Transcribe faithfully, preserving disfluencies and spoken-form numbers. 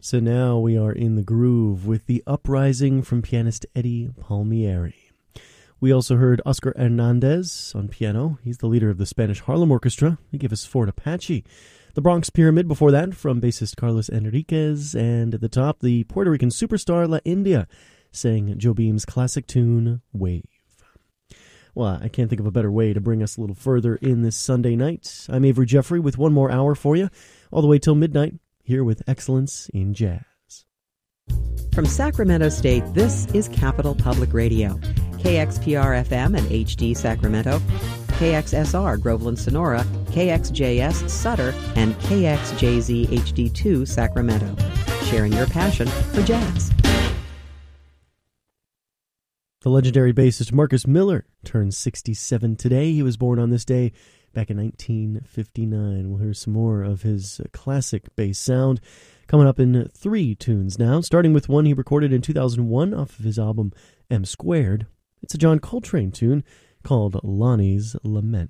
So now we are in the groove with The Uprising from pianist Eddie Palmieri. We also heard Oscar Hernandez on piano. He's the leader of the Spanish Harlem Orchestra. He gave us Fort Apache. The Bronx Pyramid before that from bassist Carlos Enriquez. And at the top, the Puerto Rican superstar La India sang Joe Beam's classic tune, Wave. Well, I can't think of a better way to bring us a little further in this Sunday night. I'm Avery Jeffrey with one more hour for you, all the way till midnight, here with Excellence in Jazz. From Sacramento State, this is Capital Public Radio. K X P R F M and H D Sacramento, K X S R Groveland Sonora, K X J S Sutter, and K X J Z H D two Sacramento. Sharing your passion for jazz. The legendary bassist Marcus Miller turns sixty-seven today. He was born on this day back in nineteen fifty-nine. We'll hear some more of his classic bass sound coming up in three tunes now, starting with one he recorded in two thousand one off of his album M Squared. It's a John Coltrane tune called Lonnie's Lament.